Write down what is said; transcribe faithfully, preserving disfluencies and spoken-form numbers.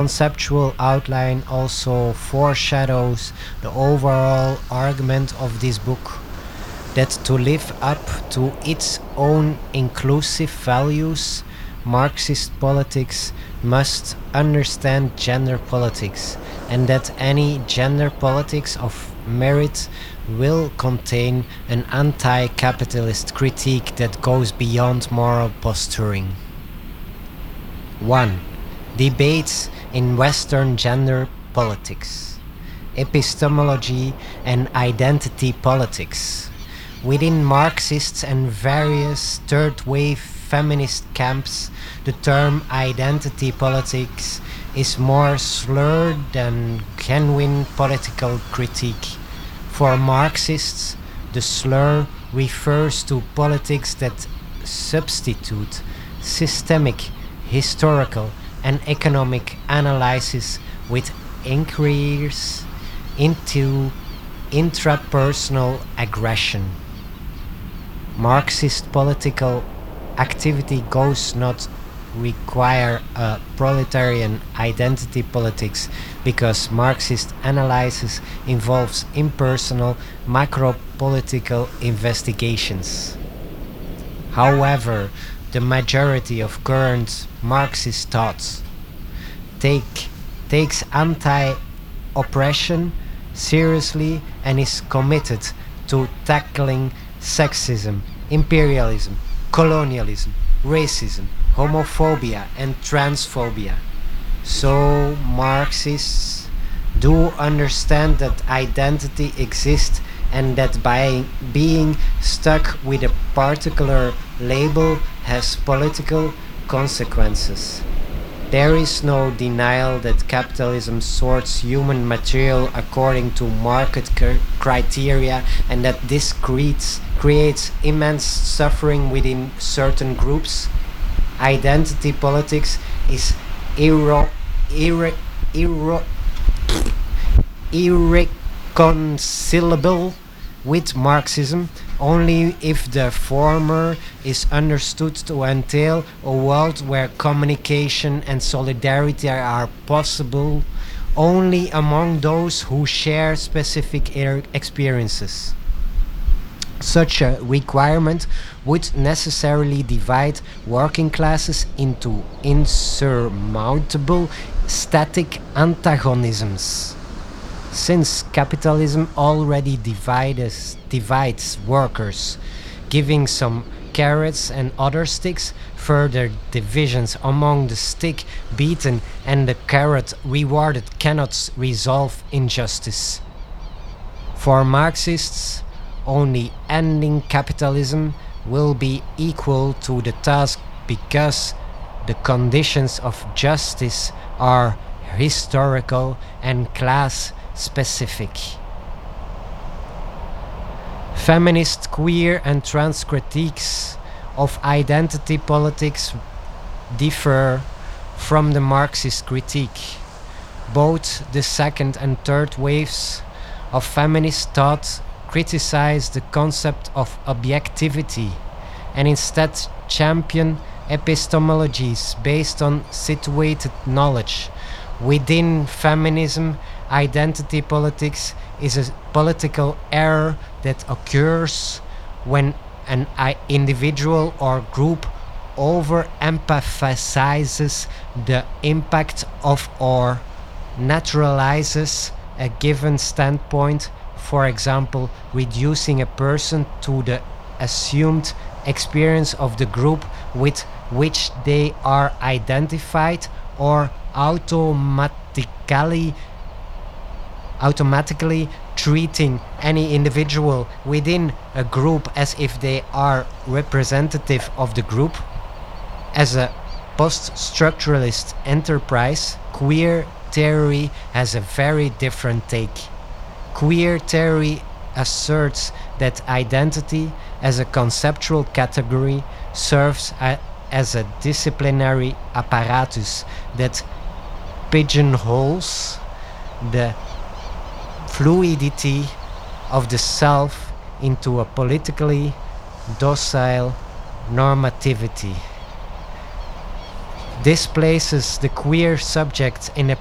conceptual outline also foreshadows the overall argument of this book, that to live up to its own inclusive values, Marxist politics must understand gender politics, and that any gender politics of merit will contain an anti-capitalist critique that goes beyond moral posturing. one. Debates in Western gender politics. Epistemology and identity politics. Within Marxists and various third-wave feminist camps, the term identity politics is more slurred than genuine political critique. For Marxists, the slur refers to politics that substitute systemic, historical, and economic analysis with inquiries into intrapersonal aggression. Marxist political activity goes not require a proletarian identity politics because Marxist analysis involves impersonal macro-political investigations. However, the majority of current Marxist thought take, takes anti-oppression seriously and is committed to tackling sexism, imperialism, colonialism, racism, homophobia, and transphobia. So Marxists do understand that identity exists and that by being stuck with a particular label has political consequences. There is no denial that capitalism sorts human material according to market cr- criteria and that this creates, creates immense suffering within certain groups. Identity politics is irro- irre- irro- irreconcilable with Marxism only if the former is understood to entail a world where communication and solidarity are possible only among those who share specific er- experiences. Such a requirement would necessarily divide working classes into insurmountable static antagonisms. Since capitalism already divides, divides workers, giving some carrots and other sticks, further divisions among the stick beaten and the carrot rewarded cannot resolve injustice. For Marxists, only ending capitalism will be equal to the task because the conditions of justice are historical and class specific. Feminist, queer, and trans critiques of identity politics differ from the Marxist critique. Both the second and third waves of feminist thought criticize the concept of objectivity and instead champion epistemologies based on situated knowledge. Within feminism, identity politics is a political error that occurs when an individual or group over-emphasizes the impact of or naturalizes a given standpoint, for example, reducing a person to the assumed experience of the group with which they are identified, or automatically automatically treating any individual within a group as if they are representative of the group. As a post-structuralist enterprise, queer theory has a very different take. Queer theory asserts that identity as a conceptual category serves a, as a disciplinary apparatus that pigeonholes the fluidity of the self into a politically docile normativity. displaces the queer subject in a